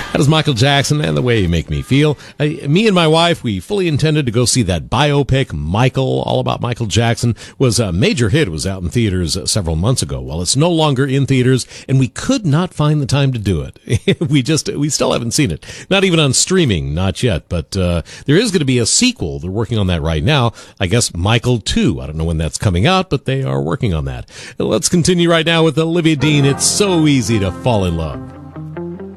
That is Michael Jackson and The Way You Make Me Feel. Me and my wife, we fully intended to go see that biopic, Michael, all about Michael Jackson. Was a major hit. It was out in theaters several months ago. Well, it's no longer in theaters, and we could not find the time to do it. We still haven't seen it. Not even on streaming, not yet. But there is going to be a sequel. They're working on that right now. I guess Michael 2. I don't know when that's coming out, but they are working on that. Let's continue right now with Olivia Dean. It's so easy to fall in love.